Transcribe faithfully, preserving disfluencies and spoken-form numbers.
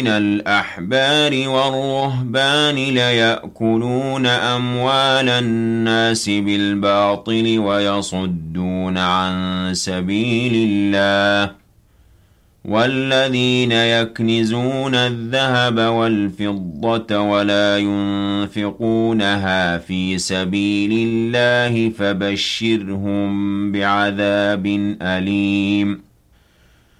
من الأحبار والرهبان ليأكلون أموال الناس بالباطل ويصدون عن سبيل الله والذين يكنزون الذهب والفضة ولا ينفقونها في سبيل الله فبشرهم بعذاب أليم